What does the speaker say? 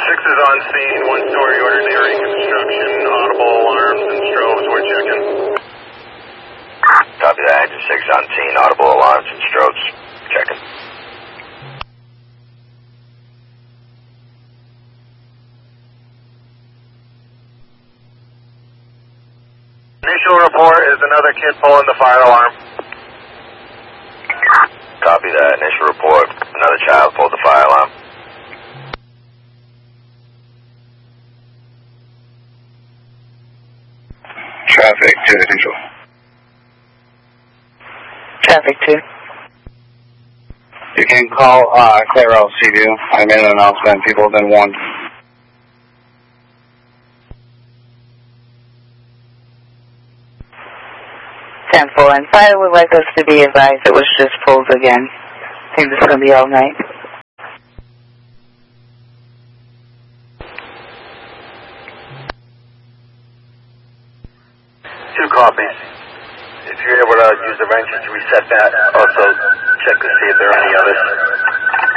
is on scene, one-story order nearing construction, audible alarms and strobes, we're checking. Copy that, Engine 6 on scene, audible alarms and strobes, checking. Initial report is another kid pulling the fire alarm. Copy that, initial report, another child pulled the fire alarm. Traffic 2 to control. Traffic 2. You can call Clairel Seaview. I made an announcement. People have been warned. 10-4 and fire would like us to be advised it was just pulled again. I think this is going to be all night. Two copies. If you're able to use the wrenches to reset that, also check to see if there are any others.